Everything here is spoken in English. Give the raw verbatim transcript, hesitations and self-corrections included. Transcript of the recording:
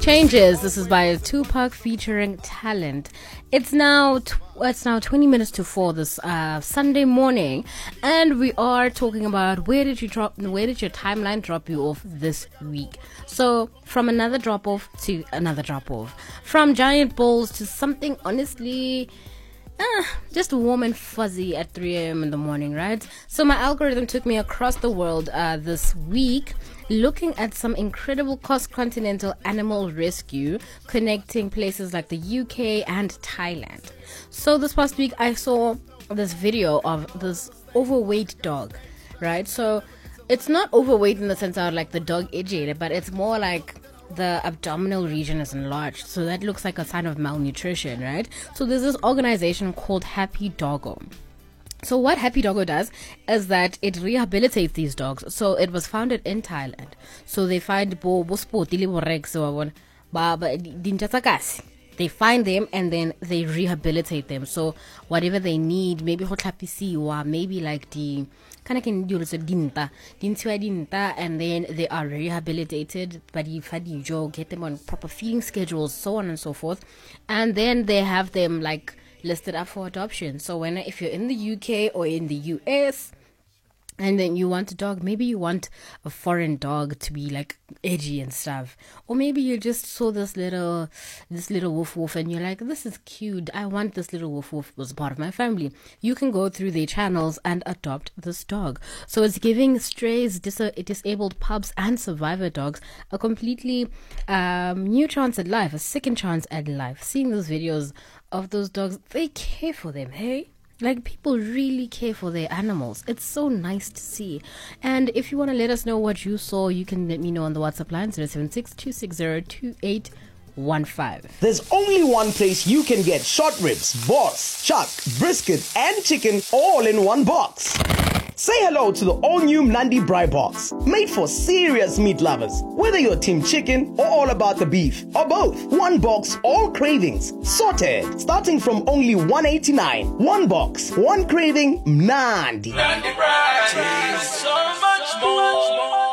Changes. This is by Tupac featuring Talent. It's now tw- it's now twenty minutes to four this uh, Sunday morning, and we are talking about where did you drop, where did your timeline drop you off this week? So from another drop off to another drop off, from giant balls to something honestly. Ah, just warm and fuzzy at three a.m. in the morning, right? So my algorithm took me across the world uh, this week, looking at some incredible cross-continental animal rescue connecting places like the U K and Thailand. So this past week I saw this video of this overweight dog, right? So it's not overweight in the sense of like the dog edgy, but it's more like the abdominal region is enlarged, so that looks like a sign of malnutrition, right? So there's this organization called Happy Doggo. So what Happy Doggo does is that it rehabilitates these dogs. So it was founded in Thailand. So they find bo bo spoti le bo rex so ba ba dinja tsa kasi. They find them and then they rehabilitate them. So whatever they need, maybe ho tlhapisiwa, maybe like the kind of can do so dinta, dintiwa dinta, and then they are rehabilitated. But if you get them on proper feeding schedules, so on and so forth, and then they have them like listed up for adoption. So when if you're in the U K or in the U S, and then you want a dog, maybe you want a foreign dog to be like edgy and stuff, or maybe you just saw this little this little woof woof and you're like, this is cute, I want this little woof woof as part of my family. You can go through their channels and adopt this dog. So it's giving strays, dis- disabled pups and survivor dogs a completely um, new chance at life, a second chance at life. Seeing those videos of those dogs, they care for them, hey? Like, people really care for their animals. It's so nice to see. And if you want to let us know what you saw, you can let me know on the WhatsApp line zero seven six two six zero two eight one five. There's only one place you can get short ribs, boss, chuck, brisket, and chicken all in one box. Say hello to the all-new Mnandi Braai Box, made for serious meat lovers. Whether you're team chicken or all about the beef, or both, one box, all cravings, sorted, starting from only one eighty-nine. One box, one craving, Mnandi. Mnandi Braai, so much more.